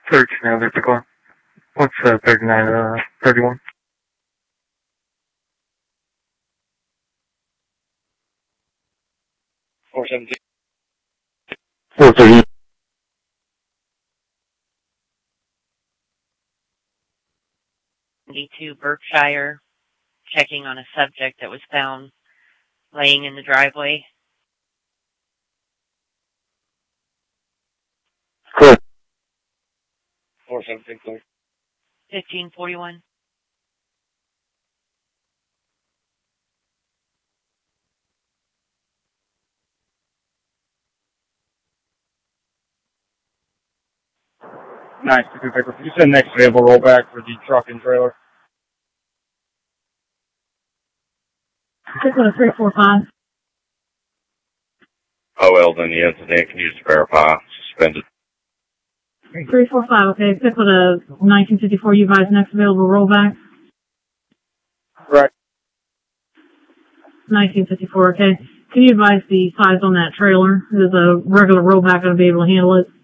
Search now, they're picking. What's 39, 31? 417. 430. To Berkshire, checking on a subject that was found laying in the driveway. Clear. 417, clear. 1541. Nice, two paper. You said next available rollback for the truck and trailer. 345. Oh, well, then the incident can use verify, suspended. 345, okay. Pick with a 1954, you guys next available rollback. Right. 1954, okay. Can you advise the size on that trailer? Is a regular rollback going to be able to handle it?